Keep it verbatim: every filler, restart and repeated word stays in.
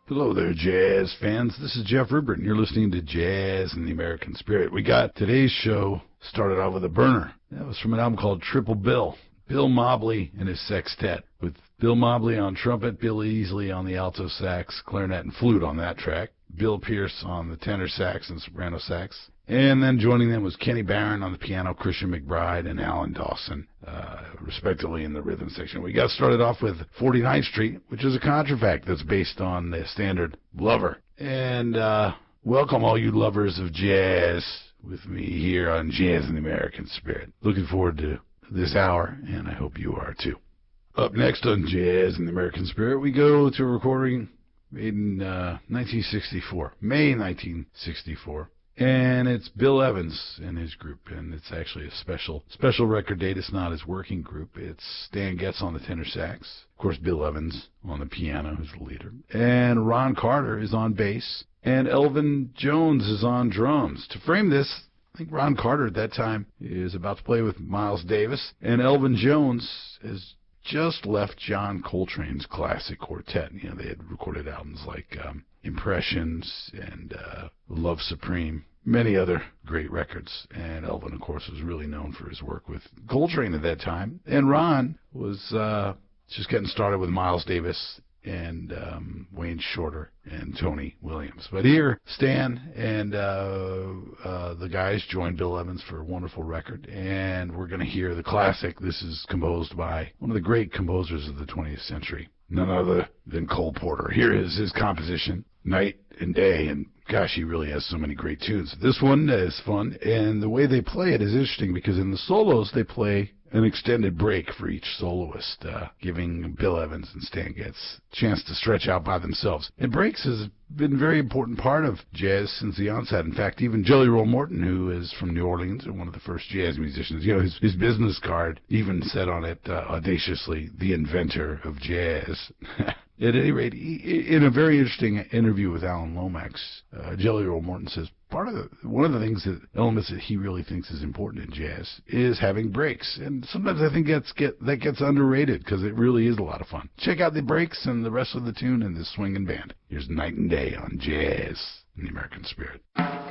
Hello there, jazz fans. This is Jeff Rupert, and you're listening to Jazz in the American Spirit. We got today's show started off with a burner. That was from an album called Triple Bill. Bill Mobley and his sextet, with Bill Mobley on trumpet, Bill Easley on the alto sax, clarinet, and flute on that track, Bill Pierce on the tenor sax and soprano sax, and then joining them was Kenny Barron on the piano, Christian McBride, and Alan Dawson, uh, respectively in the rhythm section. We got started off with forty-ninth Street, which is a contrafact that's based on the standard Lover. And uh, welcome all you lovers of jazz with me here on Jazz in the American Spirit. Looking forward to this hour, and I hope you are too. Up next on Jazz in the American Spirit, we go to a recording made in uh, nineteen sixty-four, May nineteen sixty-four, and it's Bill Evans and his group, and it's actually a special special record date. It's not his working group. It's Stan Getz on the tenor sax, of course Bill Evans on the piano, who's the leader, and Ron Carter is on bass, and Elvin Jones is on drums. To frame this, I think Ron Carter at that time is about to play with Miles Davis, and Elvin Jones has just left John Coltrane's classic quartet. You know, they had recorded albums like um, Impressions and uh, Love Supreme, many other great records. And Elvin, of course, was really known for his work with Coltrane at that time. And Ron was uh, just getting started with Miles Davis and um, Wayne Shorter and Tony Williams. But here, Stan and uh, uh, the guys joined Bill Evans for a wonderful record, and we're going to hear the classic. This is composed by one of the great composers of the twentieth century, none other than Cole Porter. Here is his composition, Night and Day, and gosh, he really has so many great tunes. This one is fun, and the way they play it is interesting because in the solos they play an extended break for each soloist, uh, giving Bill Evans and Stan Getz a chance to stretch out by themselves. And breaks has been a very important part of jazz since the onset. In fact, even Jelly Roll Morton, who is from New Orleans and one of the first jazz musicians, you know, his, his business card even said on it uh, audaciously, the inventor of jazz. At any rate, he, in a very interesting interview with Alan Lomax, uh, Jelly Roll Morton says part of the, one of the things that elements that he really thinks is important in jazz is having breaks, and sometimes I think that's get that gets underrated because it really is a lot of fun. Check out the breaks and the rest of the tune in this swinging band. Here's Night and Day on Jazz in the American Spirit.